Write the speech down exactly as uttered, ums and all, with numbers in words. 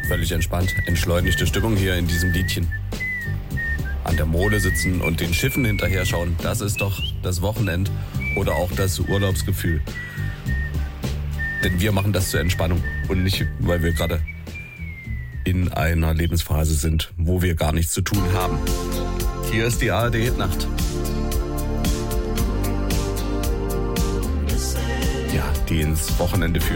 Völlig entspannt, entschleunigte Stimmung hier in diesem Liedchen. An der Mole sitzen und den Schiffen hinterher schauen, das ist doch das Wochenend oder auch das Urlaubsgefühl. Denn wir machen das zur Entspannung und nicht, weil wir gerade in einer Lebensphase sind, wo wir gar nichts zu tun haben. Hier ist die A R D Hitnacht. Ja, die ins Wochenende führt.